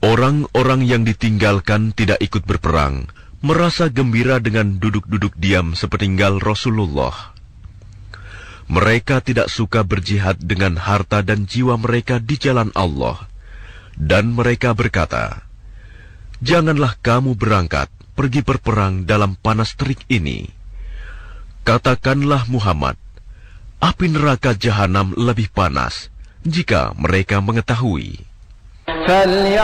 Orang-orang yang ditinggalkan tidak ikut berperang, merasa gembira dengan duduk-duduk diam sepeninggal Rasulullah. Mereka tidak suka berjihad dengan harta dan jiwa mereka di jalan Allah. Dan mereka berkata, "Janganlah kamu berangkat pergi berperang dalam panas terik ini." Katakanlah Muhammad, api neraka jahanam lebih panas jika mereka mengetahui.